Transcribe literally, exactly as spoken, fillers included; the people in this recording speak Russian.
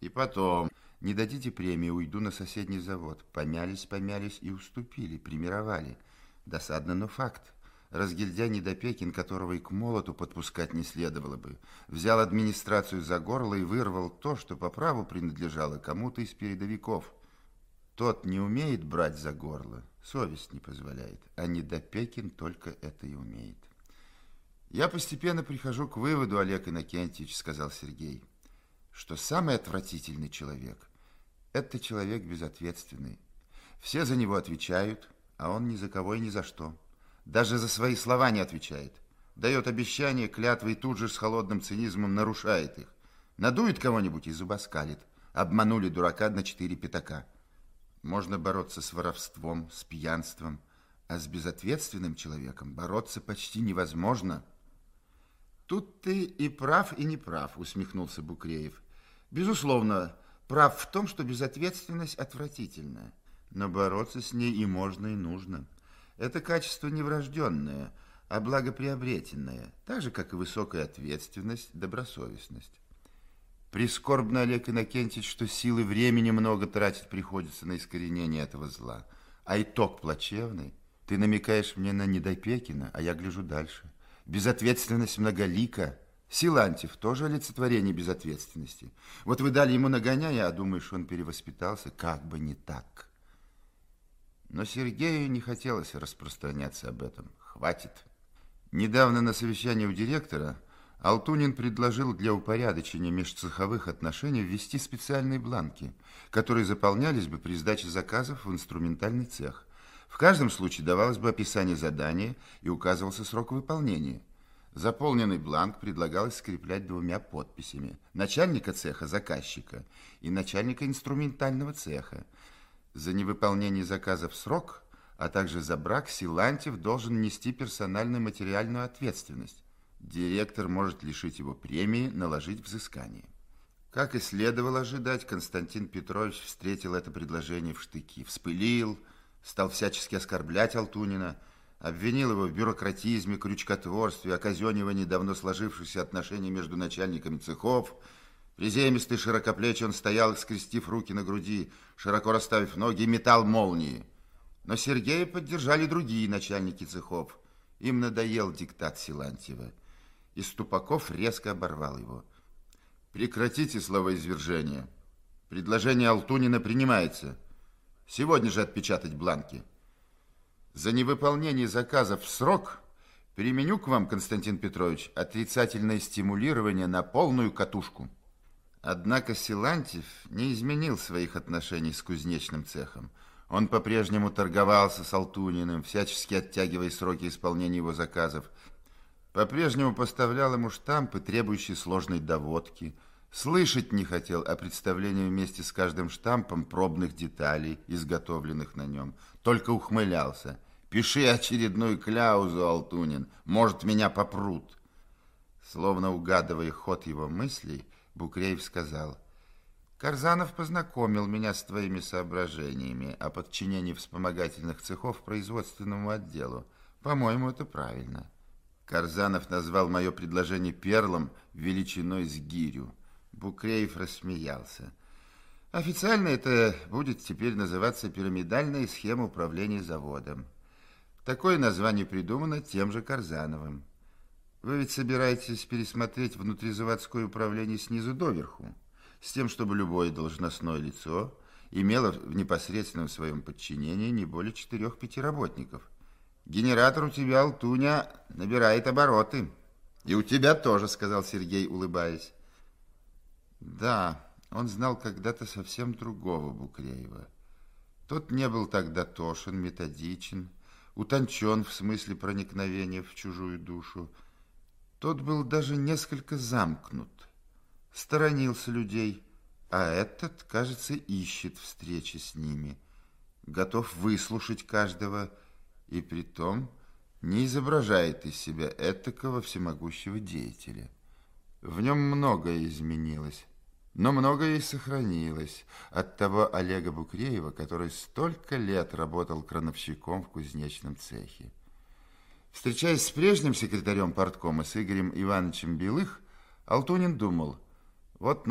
И потом, не дадите премии, уйду на соседний завод. Помялись, помялись и уступили, примировали. Досадно, но факт. Разгильдяй Недопекин, которого и к молоту подпускать не следовало бы, взял администрацию за горло и вырвал то, что по праву принадлежало кому-то из передовиков. Тот не умеет брать за горло, совесть не позволяет, а Недопекин только это и умеет. Я постепенно прихожу к выводу, Олег Иннокентьевич, сказал Сергей, что самый отвратительный человек – это человек безответственный. Все за него отвечают, а он ни за кого и ни за что. Даже за свои слова не отвечает. Дает обещания, клятвы и тут же с холодным цинизмом нарушает их. Надует кого-нибудь и зубоскалит. Обманули дурака на четыре пятака. Можно бороться с воровством, с пьянством, а с безответственным человеком бороться почти невозможно. Тут ты и прав, и не прав, усмехнулся Букреев. Безусловно, прав в том, что безответственность отвратительна. Но бороться с ней и можно, и нужно. Это качество не врожденное, а благоприобретенное, так же, как и высокая ответственность, добросовестность. Прискорбно, Олег Иннокентьевич, что силы времени много тратить приходится на искоренение этого зла. А итог плачевный. Ты намекаешь мне на Недопекина, а я гляжу дальше. Безответственность многолика. Силантьев тоже олицетворение безответственности. Вот вы дали ему нагоняя, а думаешь, он перевоспитался? Как бы не так. Но Сергею не хотелось распространяться об этом. Хватит. Недавно на совещании у директора Алтунин предложил для упорядочения межцеховых отношений ввести специальные бланки, которые заполнялись бы при сдаче заказов в инструментальный цех. В каждом случае давалось бы описание задания и указывался срок выполнения. Заполненный бланк предлагалось скреплять двумя подписями: начальника цеха заказчика и начальника инструментального цеха. За невыполнение заказа в срок, а также за брак Силантьев должен нести персональную материальную ответственность. Директор может лишить его премии, наложить взыскание. Как и следовало ожидать, Константин Петрович встретил это предложение в штыки. Вспылил, стал всячески оскорблять Алтунина, обвинил его в бюрократизме, крючкотворстве, оказенивании давно сложившихся отношений между начальниками цехов. Приземистый, широкоплечий он стоял, скрестив руки на груди, широко расставив ноги, и метал молнии. Но Сергея поддержали другие начальники цехов. Им надоел диктат Силантьева. И Ступаков резко оборвал его. Прекратите словоизвержение. Предложение Алтунина принимается. Сегодня же отпечатать бланки. За невыполнение заказов в срок применю к вам, Константин Петрович, отрицательное стимулирование на полную катушку. Однако Силантьев не изменил своих отношений с кузнечным цехом. Он по-прежнему торговался с Алтуниным, всячески оттягивая сроки исполнения его заказов. По-прежнему поставлял ему штампы, требующие сложной доводки. Слышать не хотел о представлении вместе с каждым штампом пробных деталей, изготовленных на нем. Только ухмылялся. «Пиши очередную кляузу, Алтунин, может, меня попрут». Словно угадывая ход его мыслей, Букреев сказал: «Карзанов познакомил меня с твоими соображениями о подчинении вспомогательных цехов производственному отделу. По-моему, это правильно». Карзанов назвал мое предложение перлом величиной с гирю. Букреев рассмеялся. «Официально это будет теперь называться пирамидальная схема управления заводом. Такое название придумано тем же Карзановым. Вы ведь собираетесь пересмотреть внутризаводское управление снизу доверху, с тем, чтобы любое должностное лицо имело в непосредственном своем подчинении не более четырех-пяти работников. Генератор у тебя, Алтуня, набирает обороты. И у тебя тоже, сказал Сергей, улыбаясь. Да, он знал когда-то совсем другого Букреева. Тот не был так дотошен, методичен, утончен в смысле проникновения в чужую душу. Тот был даже несколько замкнут, сторонился людей, а этот, кажется, ищет встречи с ними, готов выслушать каждого и притом не изображает из себя этакого всемогущего деятеля. В нем многое изменилось, но многое и сохранилось от того Олега Букреева, который столько лет работал крановщиком в кузнечном цехе. Встречаясь с прежним секретарем парткома, с Игорем Ивановичем Белых, Алтунин думал: вот